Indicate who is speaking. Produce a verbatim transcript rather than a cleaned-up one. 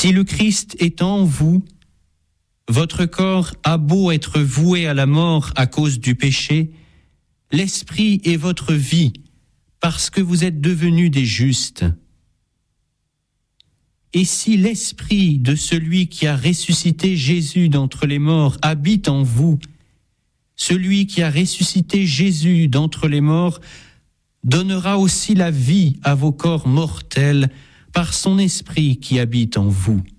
Speaker 1: Si le Christ est en vous, votre corps a beau être voué à la mort à cause du péché, l'esprit est votre vie, parce que vous êtes devenus des justes. Et si l'esprit de celui qui a ressuscité Jésus d'entre les morts habite en vous, celui qui a ressuscité Jésus d'entre les morts donnera aussi la vie à vos corps mortels par son esprit qui habite en vous.